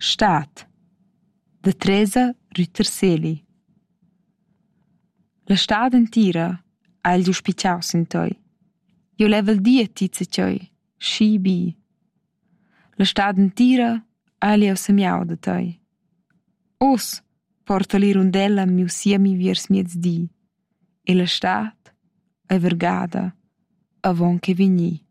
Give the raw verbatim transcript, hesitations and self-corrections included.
Stad da Teresa Rüterseli. La stad entira ha il giu spicciau sin toi. Io level dia tizza tjoi, schi bi. La stad entira ha il semiau da toi. Os porta li rundella miu siemi viers miez di e la stad è vergada avon che vegni.